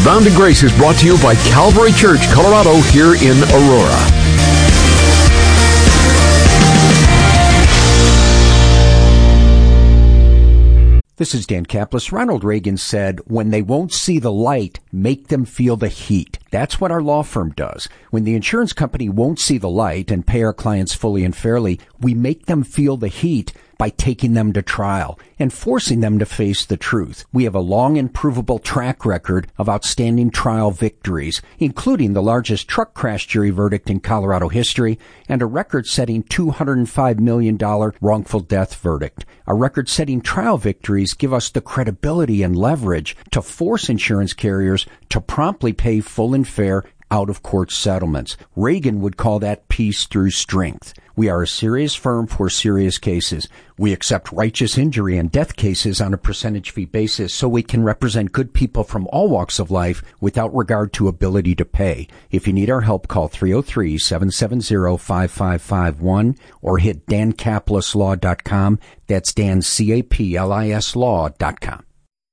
Abounding Grace is brought to you by Calvary Church, Colorado, here in Aurora. This is Dan Kaplis. Ronald Reagan said, when they won't see the light, make them feel the heat. That's what our law firm does. When the insurance company won't see the light and pay our clients fully and fairly, we make them feel the heat by taking them to trial and forcing them to face the truth. We have a long and provable track record of outstanding trial victories, including the largest truck crash jury verdict in Colorado history and a record-setting $205 million wrongful death verdict. Our record-setting trial victories give us the credibility and leverage to force insurance carriers to promptly pay full and fair out-of-court settlements. Reagan would call that peace through strength. We are a serious firm for serious cases. We accept righteous injury and death cases on a percentage fee basis so we can represent good people from all walks of life without regard to ability to pay. If you need our help, call 303-770-5551 or hit dancapluslaw.com. That's Dan, C-A-P-L-I-S law.com.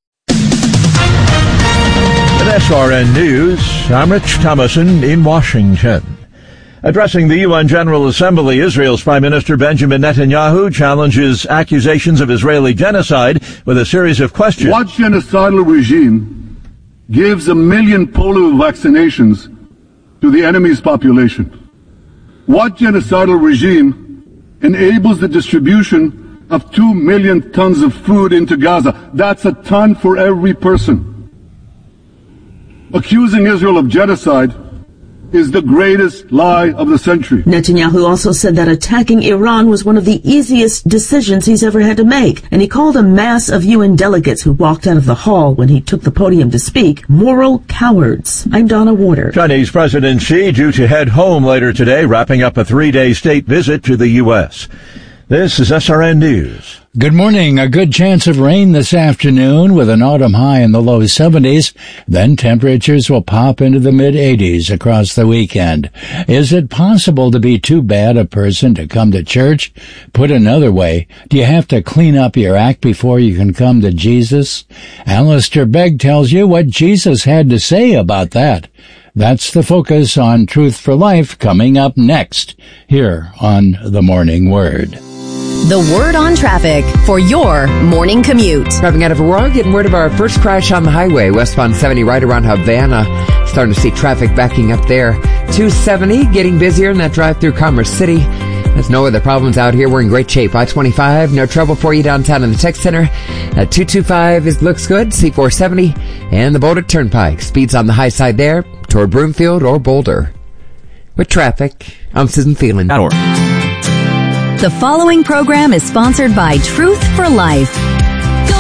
At SRN News, I'm Rich Thomason in Washington. Addressing the UN General Assembly, Israel's Prime Minister Benjamin Netanyahu challenges accusations of Israeli genocide with a series of questions. What genocidal regime gives 1 million polio vaccinations to the enemy's population? What genocidal regime enables the distribution of 2 million tons of food into Gaza? That's a ton for every person. Accusing Israel of genocide is the greatest lie of the century. Netanyahu also said that attacking Iran was one of the easiest decisions he's ever had to make, and he called a mass of UN delegates who walked out of the hall when he took the podium to speak moral cowards. I'm Donna Warder. Chinese President Xi due to head home later today, wrapping up a 3-day state visit to the U.S. This is SRN News. Good morning. A good chance of rain this afternoon with an autumn high in the low 70s. Then temperatures will pop into the mid-80s across the weekend. Is it possible to be too bad a person to come to church? Put another way, do you have to clean up your act before you can come to Jesus? Alistair Begg tells you what Jesus had to say about that. That's the focus on Truth for Life coming up next here on The Morning Word. The Word on Traffic for your morning commute. Driving out of Aurora, getting word of our first crash on the highway, westbound 70 right around Havana. Starting to see traffic backing up there. 270 getting busier in that drive through Commerce City. There's no other problems out here. We're in great shape. I-25, no trouble for you downtown in the Tech Center. 225 looks good. C470 and the Boulder Turnpike. Speeds on the high side there toward Broomfield or Boulder. With traffic, I'm Susan Phelan. The following program is sponsored by Truth for Life.